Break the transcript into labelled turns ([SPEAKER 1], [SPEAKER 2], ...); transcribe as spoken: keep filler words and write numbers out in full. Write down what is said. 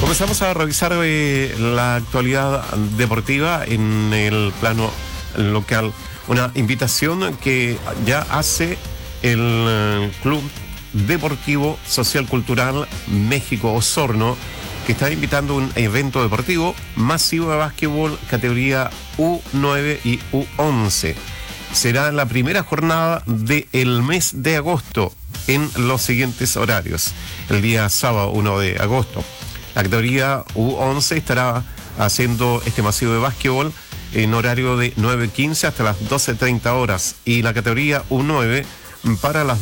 [SPEAKER 1] Comenzamos a revisar eh, la actualidad deportiva en el plano local. Una invitación que ya hace el eh, Club Deportivo Social Cultural México Osorno, que está invitando un evento deportivo masivo de básquetbol categoría U nueve y U once. Será la primera jornada del mes de agosto en los siguientes horarios. El día sábado uno de agosto. La categoría U once estará haciendo este masivo de básquetbol en horario de nueve quince hasta las doce treinta horas. Y la categoría U nueve para las